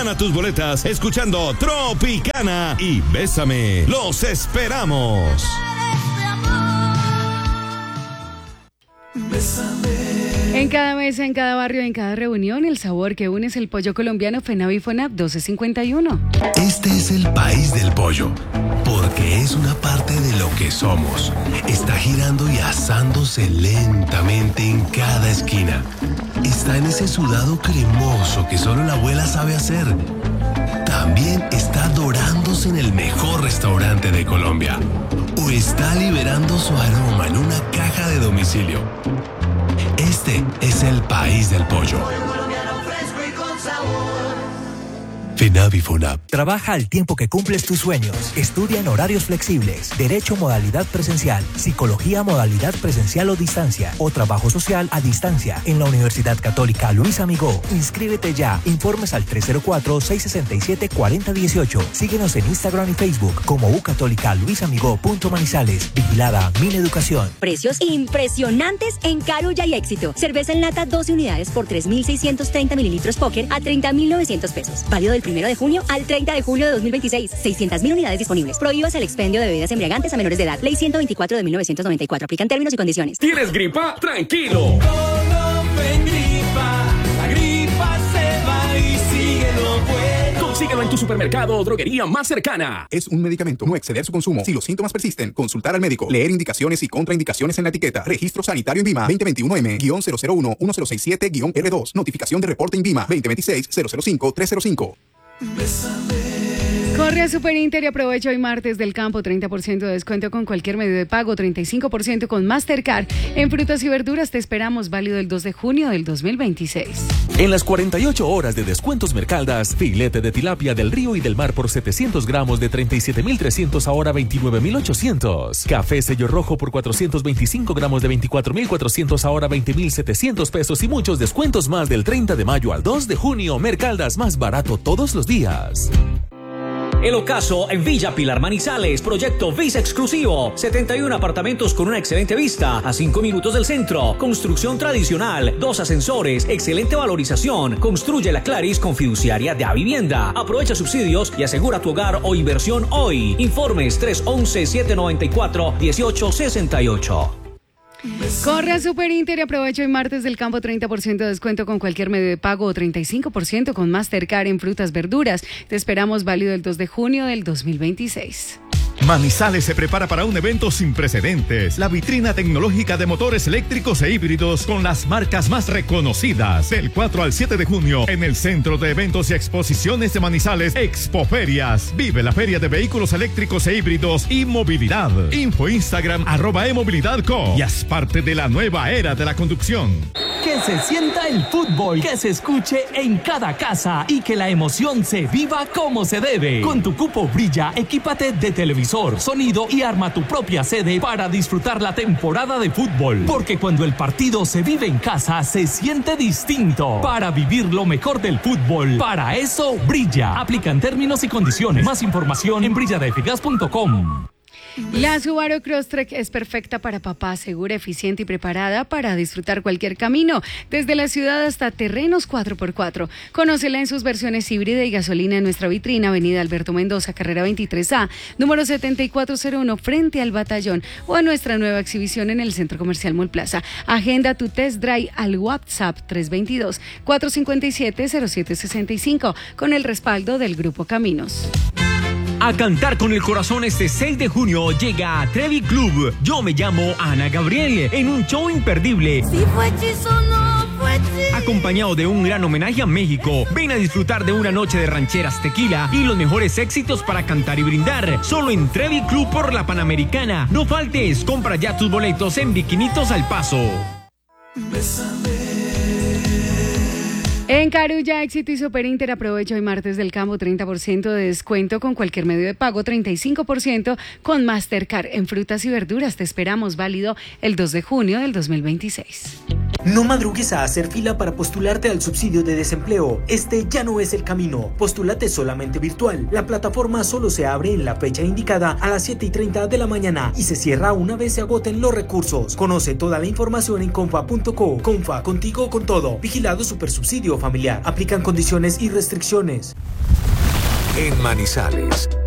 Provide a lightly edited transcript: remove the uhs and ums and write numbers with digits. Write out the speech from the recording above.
Gana tus boletas escuchando Tropicana y Bésame. ¡Los esperamos! En cada mesa, en cada barrio, en cada reunión, el sabor que une es el pollo colombiano FENAVI FONAP 1251. Este es el país del pollo, porque es una parte de lo que somos. Está girando y asándose lentamente en cada esquina. Está en ese sudado cremoso que solo la abuela sabe hacer. También está dorándose en el mejor restaurante de Colombia. O está liberando su aroma en una caja de domicilio. Este es el país del pollo. FENAVI FONAP. Trabaja al tiempo que cumples tus sueños. Estudia en horarios flexibles. Derecho modalidad presencial. Psicología modalidad presencial o distancia. O trabajo social a distancia. En la Universidad Católica Luis Amigó. Inscríbete ya. Informes al 304-667-4018. Síguenos en Instagram y Facebook como Ucatólica Luis Amigó .manizales. Vigilada Mineducación. Precios impresionantes en Carulla y Éxito. Cerveza en lata 12 unidades por 3.630 mililitros Póker a 30.900 pesos. Válido del 1 de junio al 30 de julio de 2026. 600.000 unidades disponibles. Prohíbas el expendio de bebidas embriagantes a menores de edad. Ley 124 de 1994. Aplican términos y condiciones. ¿Tienes gripa? Tranquilo. Colofen Gripa. La gripa se va y síguelo bueno. Consíguelo en tu supermercado o droguería más cercana. Es un medicamento. No exceder su consumo. Si los síntomas persisten, consultar al médico. Leer indicaciones y contraindicaciones en la etiqueta. Registro sanitario INVIMA 2021M-001-1607-R2. Notificación de reporte INVIMA 2026-005-305. Corre a Super Inter y aprovecha hoy martes del campo, 30% de descuento con cualquier medio de pago, 35% con Mastercard. En frutas y verduras te esperamos, válido el 2 de junio del 2026. En las 48 horas de descuentos Mercaldas, filete de tilapia del río y del mar por 700 gramos de 37.300 ahora 29.800. Café sello rojo por 425 gramos de 24.400 ahora 20.700 pesos y muchos descuentos más del 30 de mayo al 2 de junio. Mercaldas, más barato todos los días. El ocaso en Villa Pilar Manizales, proyecto Visa Exclusivo, 71 apartamentos con una excelente vista, a 5 minutos del centro, construcción tradicional, 2 ascensores, excelente valorización, construye la Claris con fiduciaria de Avivienda, aprovecha subsidios y asegura tu hogar o inversión hoy. Informes 311-794-1868. Corre a Super Inter y aprovecha hoy martes del campo, 30% de descuento con cualquier medio de pago o 35% con Mastercard en frutas, verduras. Te esperamos, válido el 2 de junio del 2026. Manizales se prepara para un evento sin precedentes. La vitrina tecnológica de motores eléctricos e híbridos con las marcas más reconocidas. Del 4 al 7 de junio en el Centro de Eventos y Exposiciones de Manizales, Expoferias. Vive la feria de vehículos eléctricos e híbridos y movilidad. Info Instagram @emovilidadco y haz parte de la nueva era de la conducción. Que se sienta el fútbol, que se escuche en cada casa y que la emoción se viva como se debe. Con tu cupo Brilla, equípate de televisor, sonido y arma tu propia sede para disfrutar la temporada de fútbol. Porque cuando el partido se vive en casa, se siente distinto. Para vivir lo mejor del fútbol, para eso Brilla. Aplican términos y condiciones. Más información en brilladeeficaz.com. La Subaru Crosstrek es perfecta para papá, segura, eficiente y preparada para disfrutar cualquier camino, desde la ciudad hasta terrenos 4x4. Conócela en sus versiones híbrida y gasolina en nuestra vitrina, avenida Alberto Mendoza, carrera 23A, número 7401, frente al Batallón, o a nuestra nueva exhibición en el Centro Comercial Mall Plaza. Agenda tu test drive al WhatsApp 322-457-0765, con el respaldo del Grupo Caminos. A cantar con el corazón este 6 de junio llega a Trevi Club. Yo me llamo Ana Gabriel en un show imperdible. Si fue hechizo, no fue hechizo. Acompañado de un gran homenaje a México. Ven a disfrutar de una noche de rancheras, tequila y los mejores éxitos para cantar y brindar. Solo en Trevi Club por la Panamericana. No faltes, compra ya tus boletos en Bikinitos al Paso. En Carulla, Éxito y Super Inter aprovecha hoy martes del campo, 30% de descuento con cualquier medio de pago, 35% con Mastercard en frutas y verduras. Te esperamos, válido el 2 de junio del 2026. No madrugues a hacer fila para postularte al subsidio de desempleo. Este ya no es el camino. Postúlate solamente virtual. La plataforma solo se abre en la fecha indicada a las 7:30 de la mañana y se cierra una vez se agoten los recursos. Conoce toda la información en confa.co. Confa, contigo con todo. Vigilado Supersubsidio Familiar. Aplican condiciones y restricciones. En Manizales,